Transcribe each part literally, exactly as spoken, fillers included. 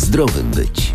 zdrowym być.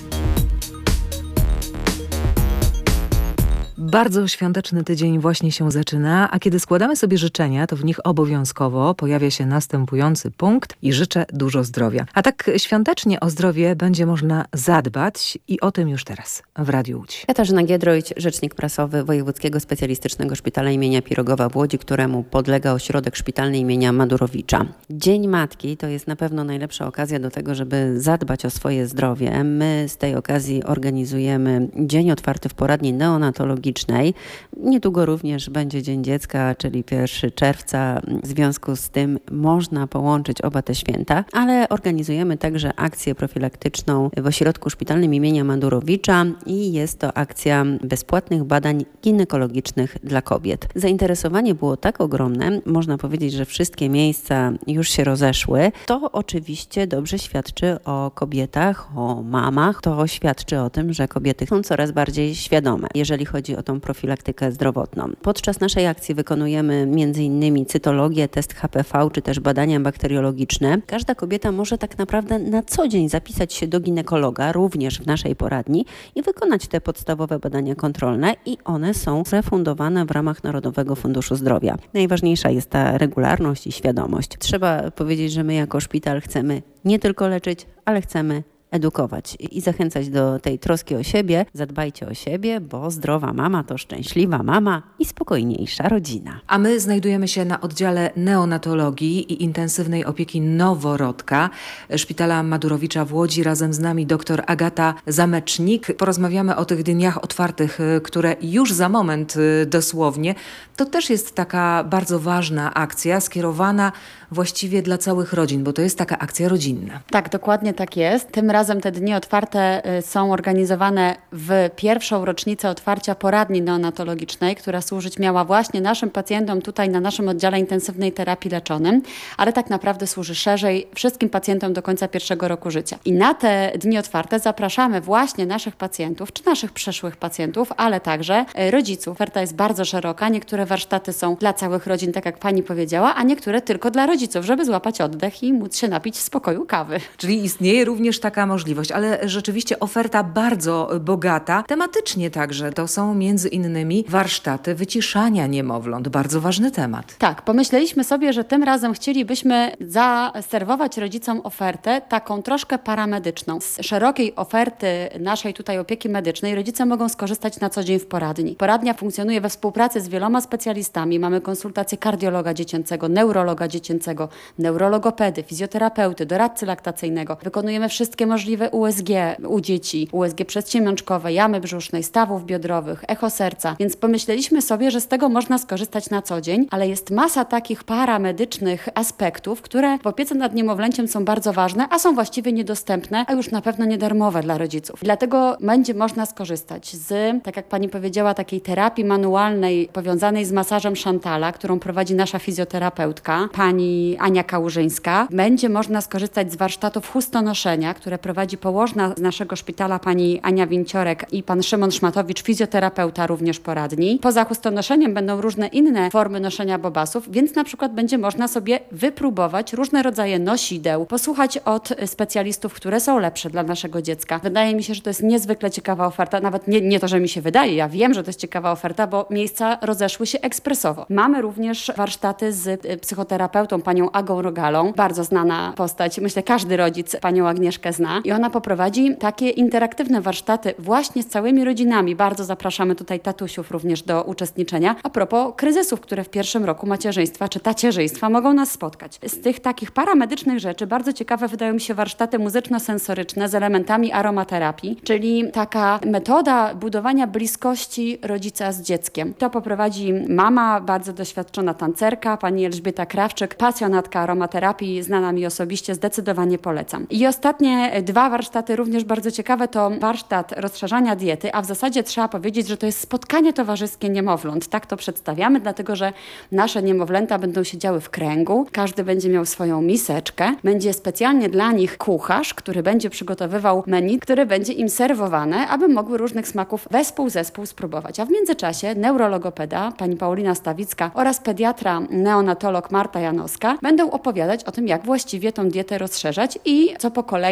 Bardzo świąteczny tydzień właśnie się zaczyna, a kiedy składamy sobie życzenia, to w nich obowiązkowo pojawia się następujący punkt i życzę dużo zdrowia. A tak świątecznie o zdrowie będzie można zadbać i o tym już teraz w Radiu Łódź. Katarzyna Giedroyć, rzecznik prasowy Wojewódzkiego Specjalistycznego Szpitala imienia Pirogowa w Łodzi, któremu podlega ośrodek szpitalny imienia Madurowicza. Dzień Matki to jest na pewno najlepsza okazja do tego, żeby zadbać o swoje zdrowie. My z tej okazji organizujemy dzień otwarty w poradni neonatologicznej. Niedługo również będzie Dzień Dziecka, czyli pierwszego czerwca. W związku z tym można połączyć oba te święta, ale organizujemy także akcję profilaktyczną w ośrodku szpitalnym imienia Madurowicza i jest to akcja bezpłatnych badań ginekologicznych dla kobiet. Zainteresowanie było tak ogromne, można powiedzieć, że wszystkie miejsca już się rozeszły. To oczywiście dobrze świadczy o kobietach, o mamach. To świadczy o tym, że kobiety są coraz bardziej świadome, jeżeli chodzi o tą profilaktykę zdrowotną. Podczas naszej akcji wykonujemy między innymi cytologię, test H P V czy też badania bakteriologiczne. Każda kobieta może tak naprawdę na co dzień zapisać się do ginekologa, również w naszej poradni i wykonać te podstawowe badania kontrolne i one są refundowane w ramach Narodowego Funduszu Zdrowia. Najważniejsza jest ta regularność i świadomość. Trzeba powiedzieć, że my jako szpital chcemy nie tylko leczyć, ale chcemy edukować i zachęcać do tej troski o siebie. Zadbajcie o siebie, bo zdrowa mama to szczęśliwa mama i spokojniejsza rodzina. A my znajdujemy się na oddziale neonatologii i intensywnej opieki noworodka Szpitala Madurowicza w Łodzi. Razem z nami dr Agata Zamecznik. Porozmawiamy o tych dniach otwartych, które już za moment dosłownie. To też jest taka bardzo ważna akcja skierowana właściwie dla całych rodzin, bo to jest taka akcja rodzinna. Tak, dokładnie tak jest. Tym razem te dni otwarte są organizowane w pierwszą rocznicę otwarcia poradni neonatologicznej, która służyć miała właśnie naszym pacjentom tutaj na naszym oddziale intensywnej terapii leczonym, ale tak naprawdę służy szerzej wszystkim pacjentom do końca pierwszego roku życia. I na te dni otwarte zapraszamy właśnie naszych pacjentów, czy naszych przyszłych pacjentów, ale także rodziców. Oferta jest bardzo szeroka. Niektóre warsztaty są dla całych rodzin, tak jak pani powiedziała, a niektóre tylko dla rodziców, żeby złapać oddech i móc się napić w spokoju kawy. Czyli istnieje również taka możliwość, ale rzeczywiście oferta bardzo bogata, tematycznie także. To są między innymi warsztaty wyciszania niemowląt. Bardzo ważny temat. Tak, pomyśleliśmy sobie, że tym razem chcielibyśmy zaserwować rodzicom ofertę taką troszkę paramedyczną. Z szerokiej oferty naszej tutaj opieki medycznej rodzice mogą skorzystać na co dzień w poradni. Poradnia funkcjonuje we współpracy z wieloma specjalistami. Mamy konsultacje kardiologa dziecięcego, neurologa dziecięcego, neurologopedy, fizjoterapeuty, doradcy laktacyjnego. Wykonujemy wszystkie możliwe U S G u dzieci, U S G przedsionączkowe, jamy brzusznej, stawów biodrowych, echo serca. Więc pomyśleliśmy sobie, że z tego można skorzystać na co dzień, ale jest masa takich paramedycznych aspektów, które w opiece nad niemowlęciem są bardzo ważne, a są właściwie niedostępne, a już na pewno niedarmowe dla rodziców. Dlatego będzie można skorzystać z, tak jak pani powiedziała, takiej terapii manualnej powiązanej z masażem Chantala, którą prowadzi nasza fizjoterapeutka, pani Ania Kałużyńska. Będzie można skorzystać z warsztatów chustonoszenia, które prowadzi położna z naszego szpitala pani Ania Winciorek i pan Szymon Szmatowicz, fizjoterapeuta również poradni. Poza chustonoszeniem będą różne inne formy noszenia bobasów, więc na przykład będzie można sobie wypróbować różne rodzaje nosideł, posłuchać od specjalistów, które są lepsze dla naszego dziecka. Wydaje mi się, że to jest niezwykle ciekawa oferta, nawet nie, nie to, że mi się wydaje, ja wiem, że to jest ciekawa oferta, bo miejsca rozeszły się ekspresowo. Mamy również warsztaty z psychoterapeutą, panią Agą Rogalą, bardzo znana postać, myślę każdy rodzic panią Agnieszkę zna i ona poprowadzi takie interaktywne warsztaty właśnie z całymi rodzinami. Bardzo zapraszamy tutaj tatusiów również do uczestniczenia. A propos kryzysów, które w pierwszym roku macierzyństwa czy tacierzyństwa mogą nas spotkać. Z tych takich paramedycznych rzeczy bardzo ciekawe wydają mi się warsztaty muzyczno-sensoryczne z elementami aromaterapii, czyli taka metoda budowania bliskości rodzica z dzieckiem. To poprowadzi mama, bardzo doświadczona tancerka, pani Elżbieta Krawczyk, pasjonatka aromaterapii, znana mi osobiście, zdecydowanie polecam. I ostatnie dwa warsztaty również bardzo ciekawe to warsztat rozszerzania diety, a w zasadzie trzeba powiedzieć, że to jest spotkanie towarzyskie niemowląt. Tak to przedstawiamy, dlatego że nasze niemowlęta będą siedziały w kręgu, każdy będzie miał swoją miseczkę, będzie specjalnie dla nich kucharz, który będzie przygotowywał menu, które będzie im serwowane, aby mogły różnych smaków wespół zespół spróbować. A w międzyczasie neurologopeda, pani Paulina Stawicka oraz pediatra neonatolog Marta Janowska będą opowiadać o tym, jak właściwie tą dietę rozszerzać i co po kolei należy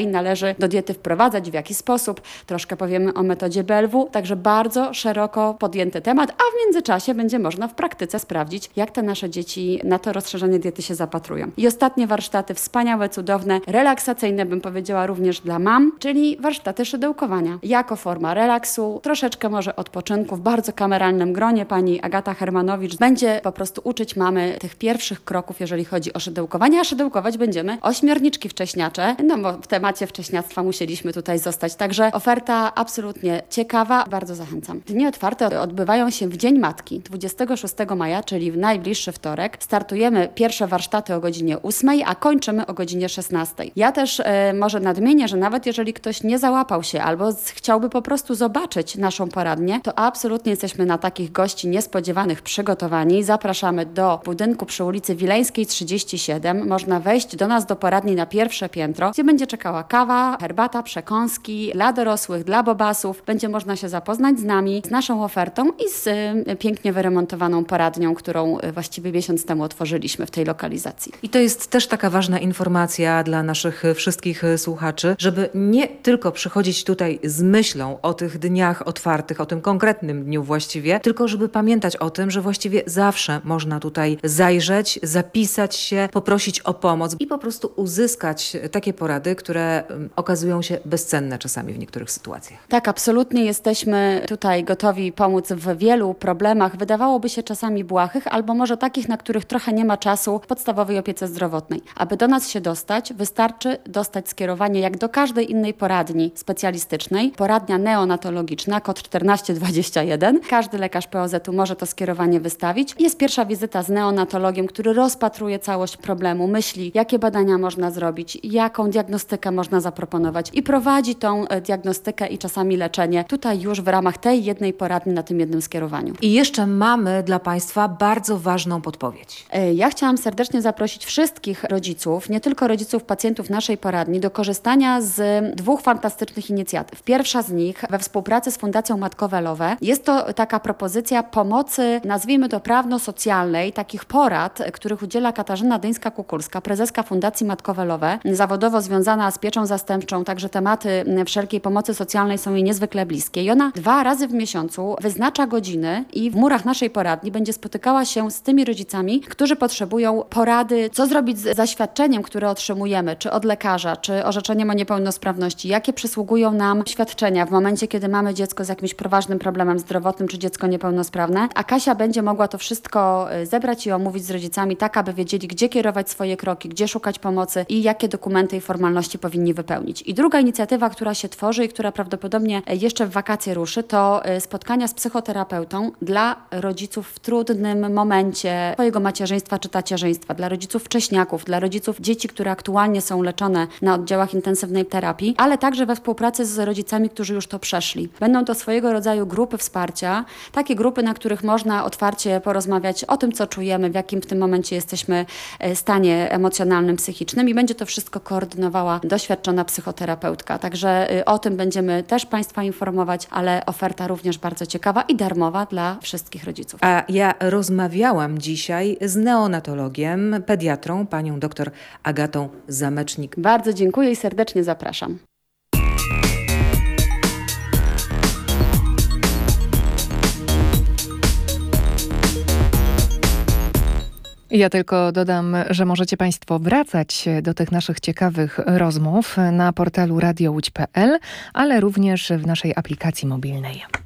należy do diety wprowadzać, w jaki sposób. Troszkę powiemy o metodzie B L W, także bardzo szeroko podjęty temat, a w międzyczasie będzie można w praktyce sprawdzić, jak te nasze dzieci na to rozszerzenie diety się zapatrują. I ostatnie warsztaty wspaniałe, cudowne, relaksacyjne, bym powiedziała również dla mam, czyli warsztaty szydełkowania. Jako forma relaksu, troszeczkę może odpoczynku w bardzo kameralnym gronie. Pani Agata Hermanowicz będzie po prostu uczyć mamy tych pierwszych kroków, jeżeli chodzi o szydełkowanie, a szydełkować będziemy ośmiorniczki wcześniacze, no bo w temacie wcześniactwa musieliśmy tutaj zostać. Także oferta absolutnie ciekawa, bardzo zachęcam. Dni otwarte odbywają się w Dzień Matki, dwudziestego szóstego maja, czyli w najbliższy wtorek. Startujemy pierwsze warsztaty o godzinie ósmej, a kończymy o godzinie szesnastej. Ja też e, może nadmienię, że nawet jeżeli ktoś nie załapał się albo z, chciałby po prostu zobaczyć naszą poradnię, to absolutnie jesteśmy na takich gości niespodziewanych przygotowani. Zapraszamy do budynku przy ulicy Wileńskiej trzydzieści siedem. Można wejść do nas do poradni na pierwsze piętro, gdzie będzie czekała kawa, herbata, przekąski dla dorosłych, dla bobasów. Będzie można się zapoznać z nami, z naszą ofertą i z y, pięknie wyremontowaną poradnią, którą y, właściwie miesiąc temu otworzyliśmy w tej lokalizacji. I to jest też taka ważna informacja dla naszych wszystkich słuchaczy, żeby nie tylko przychodzić tutaj z myślą o tych dniach otwartych, o tym konkretnym dniu właściwie, tylko żeby pamiętać o tym, że właściwie zawsze można tutaj zajrzeć, zapisać się, poprosić o pomoc i po prostu uzyskać takie porady, które um, okazują się bezcenne czasami w niektórych sytuacjach. Tak, absolutnie jesteśmy tutaj gotowi pomóc w wielu problemach, wydawałoby się czasami błahych, albo może takich, na których trochę nie ma czasu w podstawowej opiece zdrowotnej. Aby do nas się dostać, wystarczy dostać skierowanie jak do każdej innej poradni specjalistycznej. Poradnia neonatologiczna, kod czternaście dwadzieścia jeden. Każdy lekarz P O Z u może to skierowanie wystawić. Jest pierwsza wizyta z neonatologiem, który rozpatruje całość problemu, myśli, jakie badania można zrobić, jaką diagnostykę można zaproponować i prowadzi tą diagnostykę i czasami leczenie tutaj już w ramach tej jednej poradni na tym jednym skierowaniu. I jeszcze mamy dla Państwa bardzo ważną podpowiedź. Ja chciałam serdecznie zaprosić wszystkich rodziców, nie tylko rodziców pacjentów naszej poradni, do korzystania z dwóch fantastycznych inicjatyw. Pierwsza z nich we współpracy z Fundacją Matkowe Lowe. Jest to taka propozycja pomocy, nazwijmy to prawno-socjalnej, takich porad, których udziela Katarzyna Dyńska-Kukulska, prezeska Fundacji Matkowe Lowe, zawodowo związana z pieczą zastępczą, także tematy wszelkiej pomocy socjalnej są jej niezwykle bliskie. I ona dwa razy w miesiącu wyznacza godziny i w murach naszej poradni będzie spotykała się z tymi rodzicami, którzy potrzebują porady, co zrobić z zaświadczeniem, które otrzymujemy, czy od lekarza, czy orzeczeniem o niepełnosprawności, jakie przysługują nam świadczenia w momencie, kiedy mamy dziecko z jakimś poważnym problemem zdrowotnym, czy dziecko niepełnosprawne. A Kasia będzie mogła to wszystko zebrać i omówić z rodzicami, tak aby wiedzieli, gdzie kierować swoje kroki, gdzie szukać pomocy i jakie dokumenty i formalności powinni wypełnić. I druga inicjatywa, która się tworzy i która prawdopodobnie jeszcze w wakacje ruszy, to spotkania z psychoterapeutą dla rodziców w trudnym momencie swojego macierzyństwa czy tacierzyństwa, dla rodziców wcześniaków, dla rodziców dzieci, które aktualnie są leczone na oddziałach intensywnej terapii, ale także we współpracy z rodzicami, którzy już to przeszli. Będą to swojego rodzaju grupy wsparcia, takie grupy, na których można otwarcie porozmawiać o tym, co czujemy, w jakim w tym momencie jesteśmy stanie emocjonalnym, psychicznym i będzie to wszystko koordynowała doświadczona psychoterapeutka. Także o tym będziemy też Państwa informować, ale oferta również bardzo ciekawa i darmowa dla wszystkich rodziców. A ja rozmawiałam dzisiaj z neonatologiem, pediatrą, panią dr Agatą Zamecznik. Bardzo dziękuję i serdecznie zapraszam. Ja tylko dodam, że możecie Państwo wracać do tych naszych ciekawych rozmów na portalu radio łódź kropka p l, ale również w naszej aplikacji mobilnej.